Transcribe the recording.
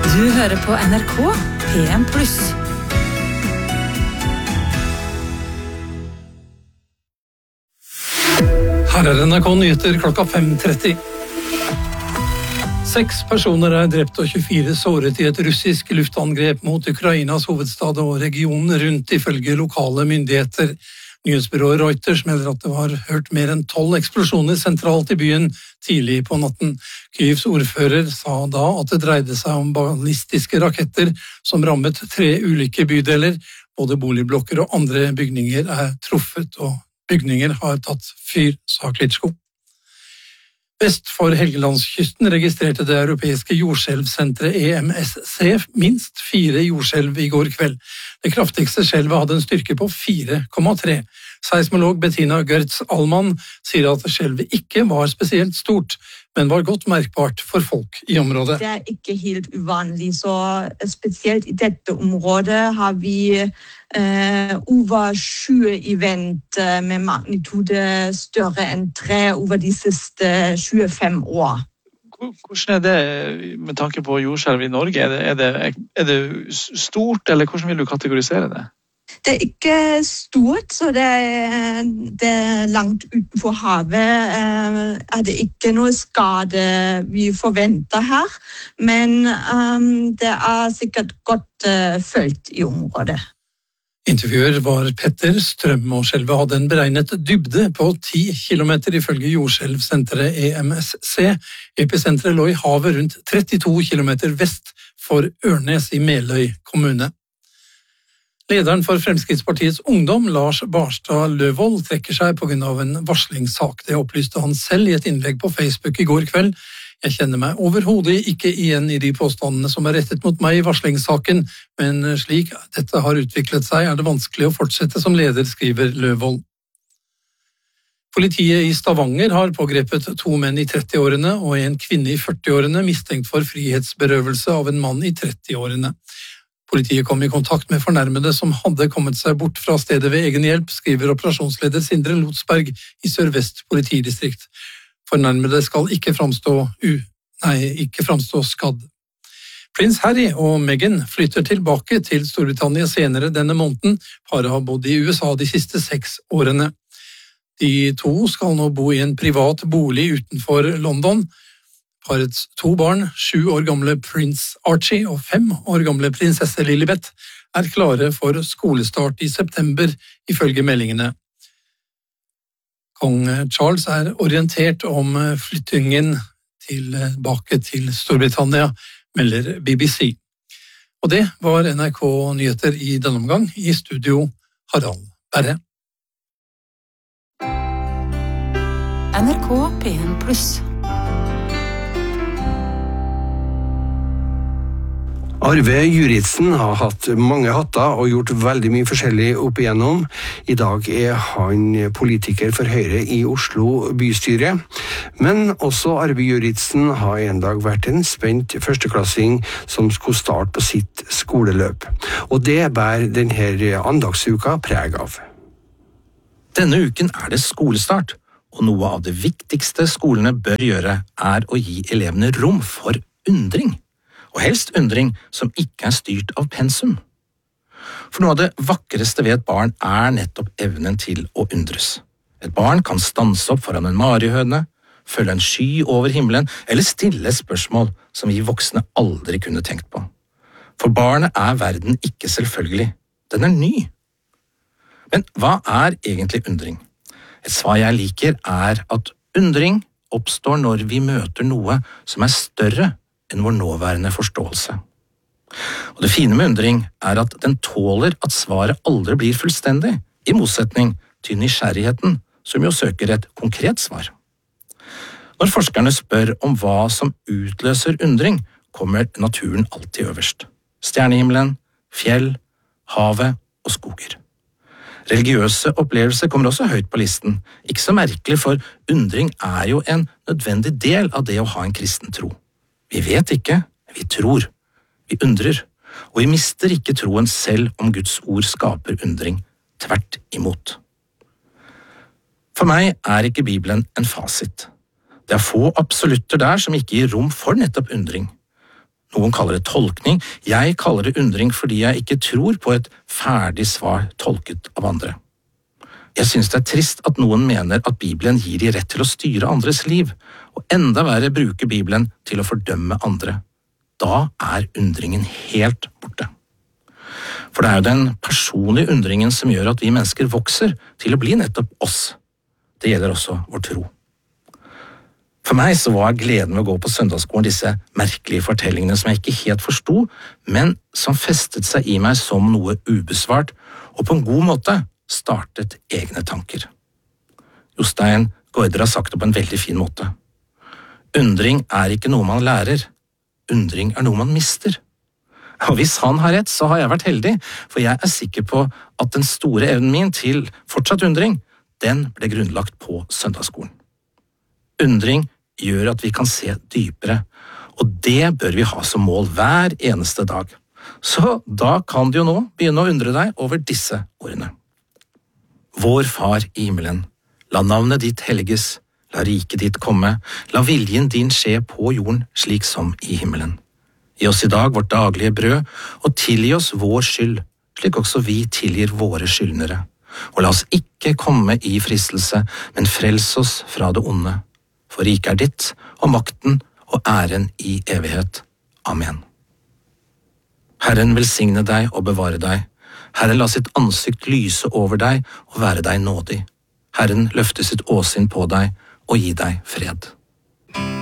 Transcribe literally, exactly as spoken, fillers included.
Du hører på N R K P en pluss. Her er N R K Nyheter klokka fem tretti. Seks personer er drept og tjuefire såret i et russisk luftangrep mot Ukrainas hovedstad og regionen rundt ifølge lokale myndigheter. Nyhetsbyrået Reuters melder at det var hørt mer enn tolv eksplosjoner sentralt i byen tidlig på natten. Kyivs ordfører sa da at det dreide seg om ballistiske raketter som rammet tre ulike bydeler. Både boligblokker og andre bygninger er truffet, og bygninger har tatt fyr, sa Klitschko. Vest for Helgelandskysten registrerte det europeiske jordskjelvsenteret E M S C minst fire jordskjelv i går kveld. Det kraftigste skjelvet hadde en styrke på fire komma tre. Seismolog Bettina Gertz-Allmann sier at skjelvet ikke var spesielt stort, men var godt merkbart for folk i området. Det er ikke helt uvanlig, så spesielt i dette området har vi eh, over tjue event med magnitude større enn tre over de siste tjuefem år. Hvordan er det med tanke på jordskjelv i Norge? Er det, er det, er det stort, eller hvordan vil du kategorisere det? Det er ikke stort, så det er, det er langt utenfor havet. Er det ikke noe skade vi forventer her, men um, det er sikkert godt uh, følt i området. Intervjuer var Petter Strøm, og skjelvet hadde en beregnet dybde på ti kilometer ifølge jordskjelvsenteret E M S C. Episenteret lå i havet rundt trettito kilometer vest for Ørnes i Meløy kommune. Lederen for Fremskrittspartiets ungdom, Lars Barstad Løvold, trekker seg på grunn av en varslingssak. Det opplyste han selv i et innlegg på Facebook i går kveld. Jeg kjenner meg overhodet ikke igjen i de påstandene som er rettet mot meg i varslingssaken, men slik dette har utviklet seg, er det vanskelig å fortsette som leder, skriver Løvold. Politiet i Stavanger har pågrepet to menn i trettiårene og en kvinne i førtiårene mistenkt for frihetsberøvelse av en mann i trettiårene. Politiet kom i kontakt med fornærmede som hadde kommet seg bort fra stedet ved egen hjelp, skriver operasjonsleder Sindre Lotsberg i Sør-Vest politidistrikt. Fornærmede skal ikke framstå, u, nei, ikke framstå skadd. Prins Harry og Meghan flytter tilbake til Storbritannia senere denne måneden. Paret har bodd i U S A de siste seks årene. De to skal nå bo i en privat bolig utenfor London. Parets to barn, sju år gamle prins Archie og fem år gamle prinsesse Lilibet, er klare for skolestart i september, ifølge meldingene. Kong Charles er orientert om flyttingen tilbake til Storbritannia, melder B B C. Og det var N R K Nyheter i denne omgang. I studio Harald Berre. N R K P en pluss. Arve Juritzen har hatt mange hatter og gjort veldig mye forskjellig opp igjennom. I dag er han politiker for Høyre i Oslo bystyre. Men også Arve Juritzen har en dag vært en spent førsteklassing som skulle starte på sitt skoleløp. Og det bærer denne andagsuka preg av. Denne uken er det skolestart, og noe av det viktigste skolene bør gjøre er å gi elevene rom for undring. Og helst undring som ikke er styrt av pensum. For noe av det vakreste ved et barn er nettopp evnen til å undres. Et barn kan stanse opp foran en marihøne, følge en sky over himmelen, eller stille spørsmål som vi voksne aldri kunne tenkt på. For barnet er verden ikke selvfølgelig, den er ny. Men hva er egentlig undring? Et svar jeg liker er at undring oppstår når vi møter noe som er større enn vår nåværende forståelse. Og det fine med undring er at den tåler at svaret aldri blir fullstendig, i motsetning til nysgjerrigheten, som jo søker et konkret svar. Når forskerne spør om hva som utløser undring, kommer naturen alltid øverst. Stjernehimmelen, fjell, havet og skoger. Religiøse opplevelser kommer også høyt på listen. Ikke så merkelig, for undring er jo en nødvendig del av det å ha en kristen tro. Vi vet ikke, vi tror. Vi undrer, og vi mister ikke troen selv om Guds ord skaper undring. Tvert imot. For meg er ikke Bibelen en fasit. Det er få absolutter der som ikke gir rom for nettopp undring. Noen kaller det tolkning, jeg kaller det undring fordi jeg ikke tror på et ferdig svar tolket av andre. Jeg synes det er trist at noen mener at Bibelen gir de rett til å styre andres liv, og enda verre bruker Bibelen til å fordømme andre. Da er undringen helt borte. For det er jo den personlige undringen som gjør at vi mennesker vokser til å bli nettopp oss. Det gjelder også vår tro. For meg så var gleden ved å gå på søndagsskolen disse merkelige fortellingene som jeg ikke helt forsto, men som festet seg i meg som noe ubesvart, og på en god måte startet egne tanker. Jostein Gaarder har sagt det på en veldig fin måte. Undring er ikke noe man lærer, undring er noe man mister. Og hvis han har rett, så har jeg vært heldig, for jeg er sikker på at den store evnen min til fortsatt undring, den ble grunnlagt på søndagsskolen. Undring gjør at vi kan se dypere, og det bør vi ha som mål hver eneste dag. Så da kan du jo nå begynne å undre deg over disse ordene. Vår Far i himmelen, la navnet ditt helliges, la riket ditt komme, la viljen din skje på jorden slik som i himmelen. Gi oss i dag vårt daglige brød, og tilgi oss vår skyld, slik også vi tilgir våre skyldnere. Og la oss ikke komme i fristelse, men frels oss fra det onde. For riket er ditt, og makten og æren i evighet. Amen. Herren velsigne deg og bevare deg. Herren la sitt ansikt lyse over deg og være deg nådig. Herren løfte sitt åsyn på deg og gi deg fred.